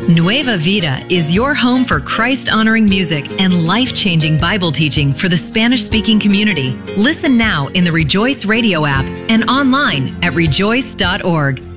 Nueva Vida is your home for Christ-honoring music and life-changing Bible teaching for the Spanish-speaking community. Listen now in the Rejoice Radio app and online at rejoice.org.